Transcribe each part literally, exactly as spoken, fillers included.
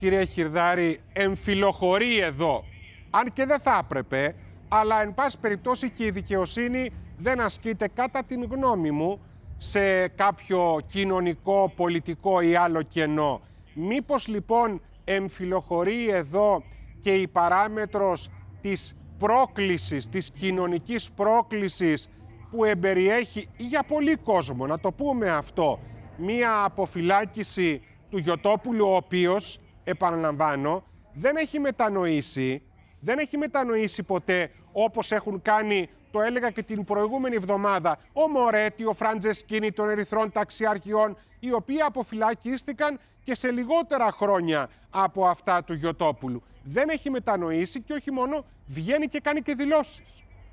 κύριε Χιρδάρη, εμφυλοχωρεί εδώ. Αν και δεν θα έπρεπε, αλλά εν πάση περιπτώσει και η δικαιοσύνη δεν ασκείται κατά την γνώμη μου σε κάποιο κοινωνικό, πολιτικό ή άλλο κενό. Μήπως λοιπόν εμφυλοχωρεί εδώ και η παράμετρος της πρόκλησης, της κοινωνικής πρόκλησης που εμπεριέχει για πολύ κόσμο, να το πούμε αυτό, μία αποφυλάκηση του Γιωτόπουλου, ο οποίος, επαναλαμβάνω, δεν έχει μετανοήσει, δεν έχει μετανοήσει ποτέ, όπως έχουν κάνει, το έλεγα και την προηγούμενη εβδομάδα, ο Μορέτη, ο Φραντζεσκίνη των Ερυθρών Ταξιαρχιών, οι οποίοι αποφυλακίστηκαν και σε λιγότερα χρόνια από αυτά του Γιωτόπουλου. Δεν έχει μετανοήσει και όχι μόνο, βγαίνει και κάνει και δηλώσεις.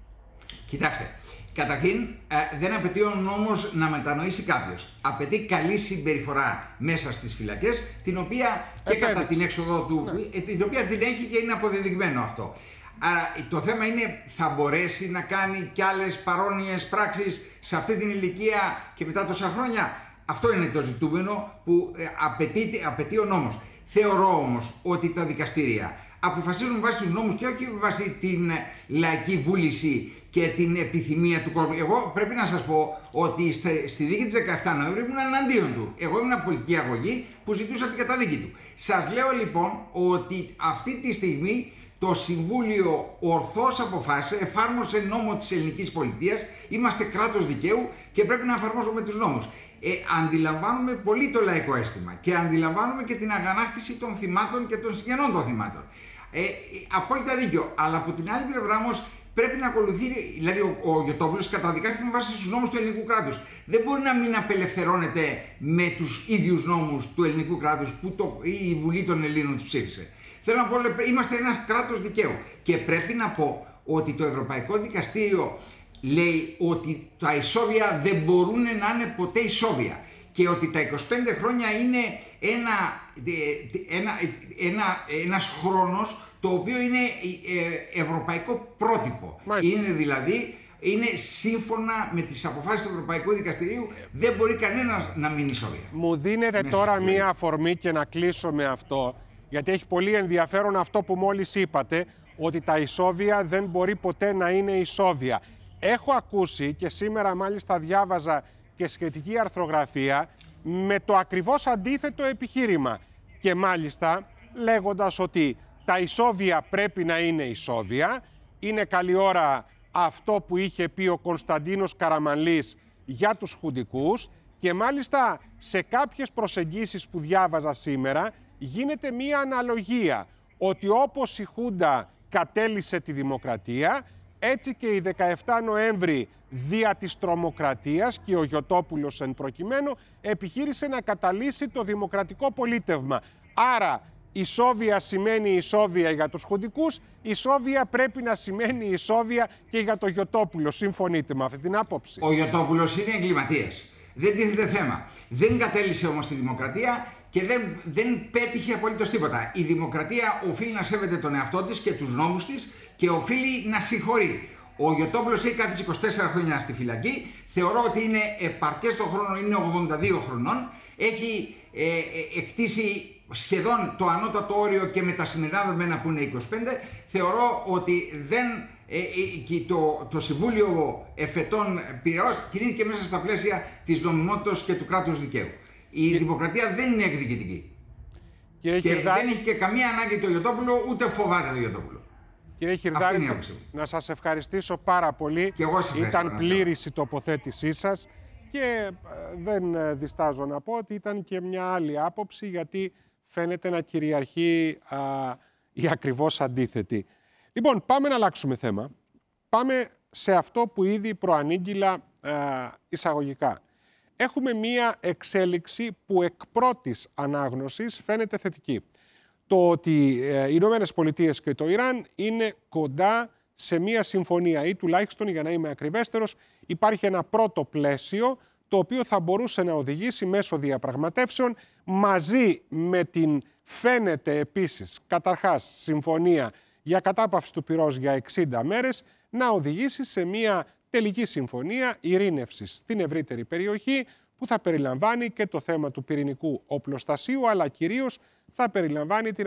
Κοιτάξτε, καταρχήν ε, δεν απαιτεί ο νόμος να μετανοήσει κάποιος. Απαιτεί καλή συμπεριφορά μέσα στις φυλακές, την οποία και Επέδειξε. κατά την έξοδο του, ναι. την οποία την έχει και είναι αποδεδειγμένο αυτό. Άρα το θέμα είναι, θα μπορέσει να κάνει κι άλλες παρόμοιες πράξεις σε αυτή την ηλικία και μετά τόσα χρόνια? Αυτό είναι το ζητούμενο που απαιτεί, απαιτεί ο νόμος. Θεωρώ όμως ότι τα δικαστήρια αποφασίζουν βάσει τους νόμους και όχι βάσει την λαϊκή βούληση και την επιθυμία του κόσμου. Εγώ πρέπει να σας πω ότι στη δίκη της δεκαεφτά Νοεμβρίου ήμουν εναντίον του. Εγώ ήμουν πολιτική αγωγή που ζητούσα την καταδίκη του. Σας λέω λοιπόν ότι αυτή τη στιγμή το Συμβούλιο ορθώς αποφάσισε, εφάρμοσε νόμο της ελληνικής πολιτείας, είμαστε κράτος δικαίου και πρέπει να εφαρμόσουμε τους νόμους. Ε, αντιλαμβάνουμε πολύ το λαϊκό αίσθημα και αντιλαμβάνουμε και την αγανάκτηση των θυμάτων και των συγγενών των θυμάτων. Ε, απόλυτα δίκιο. Αλλά από την άλλη πλευρά όμως πρέπει να ακολουθεί, δηλαδή ο, ο Γιωτόπουλος καταδικάστηκε με βάση στους νόμους του ελληνικού κράτους. Δεν μπορεί να μην απελευθερώνεται με τους ίδιους νόμους του ελληνικού κράτους που το, η Βουλή των Ελλήνων τους ψήφισε. Θέλω να πω, είμαστε ένα κράτος δικαίου και πρέπει να πω ότι το Ευρωπαϊκό Δικαστήριο λέει ότι τα ισόβια δεν μπορούν να είναι ποτέ ισόβια και ότι τα είκοσι πέντε χρόνια είναι ένα, ένα, ένα, ένας χρόνος το οποίο είναι ευρωπαϊκό πρότυπο. Μάλιστα. Είναι δηλαδή, είναι σύμφωνα με τις αποφάσεις του Ευρωπαϊκού Δικαστηρίου, δεν μπορεί κανένας να μείνει ισόβια. Μου δίνετε Μέσα τώρα μία αφορμή και να κλείσω με αυτό, γιατί έχει πολύ ενδιαφέρον αυτό που μόλις είπατε, ότι τα ισόβια δεν μπορεί ποτέ να είναι ισόβια. Έχω ακούσει και σήμερα μάλιστα διάβαζα και σχετική αρθρογραφία με το ακριβώς αντίθετο επιχείρημα και μάλιστα λέγοντας ότι τα ισόβια πρέπει να είναι ισόβια. Είναι καλή ώρα αυτό που είχε πει ο Κωνσταντίνος Καραμανλής για τους χουντικούς και μάλιστα σε κάποιες προσεγγίσεις που διάβαζα σήμερα γίνεται μία αναλογία ότι όπως η Χούντα κατέλυσε τη δημοκρατία, έτσι και η δεκαεφτά Νοέμβρη δια της τρομοκρατίας και ο Γιωτόπουλος εν προκειμένου επιχείρησε να καταλύσει το δημοκρατικό πολίτευμα. Άρα ισόβια σημαίνει ισόβια για τους χουντικούς, ισόβια πρέπει να σημαίνει ισόβια και για τον Γιωτόπουλο. Συμφωνείτε με αυτή την άποψη? Ο Γιωτόπουλος είναι εγκληματίας. Δεν τίθεται θέμα. Δεν κατέλυσε όμως τη δημοκρατία και δεν, δεν πέτυχε απολύτως τίποτα. Η δημοκρατία οφείλει να σέβεται τον εαυτό της και τους νόμους της και οφείλει να συγχωρεί. Ο Γιωτόπουλος έχει κάθισει είκοσι τέσσερα χρόνια στη φυλακή. Θεωρώ ότι είναι επαρκές τον χρόνο, είναι ογδόντα δύο χρονών. Έχει ε, ε, εκτίσει σχεδόν το ανώτατο όριο και με τα σημερινά δεδομένα που είναι είκοσι πέντε. Θεωρώ ότι δεν, ε, ε, το, το Συμβούλιο Εφετών Πειραιώς κινείται μέσα στα πλαίσια της νομιμότητας και του κράτους δικαίου. Η και... δημοκρατία δεν είναι εκδικητική. Κύριε και Χιρδάρη... δεν έχει και καμία ανάγκη το Γιωτόπουλο, ούτε φοβάται το Γιωτόπουλο. Κύριε Χιρδάρη, να σας ευχαριστήσω πάρα πολύ. Ήταν πλήρης η τοποθέτησή σας και δεν διστάζω να πω ότι ήταν και μια άλλη άποψη, γιατί φαίνεται να κυριαρχεί α, η ακριβώς αντίθετη. Λοιπόν, πάμε να αλλάξουμε θέμα. Πάμε σε αυτό που ήδη προανήγγειλα α, εισαγωγικά. Έχουμε μία εξέλιξη που εκ πρώτης ανάγνωσης φαίνεται θετική. Το ότι ε, οι Ηνωμένες Πολιτείες και το Ιράν είναι κοντά σε μία συμφωνία ή τουλάχιστον, για να είμαι ακριβέστερος, υπάρχει ένα πρώτο πλαίσιο το οποίο θα μπορούσε να οδηγήσει μέσω διαπραγματεύσεων μαζί με την φαίνεται επίσης καταρχάς συμφωνία για κατάπαυση του πυρός για εξήντα μέρες να οδηγήσει σε μία τελική συμφωνία ειρήνευσης στην ευρύτερη περιοχή που θα περιλαμβάνει και το θέμα του πυρηνικού οπλοστασίου αλλά κυρίως θα περιλαμβάνει την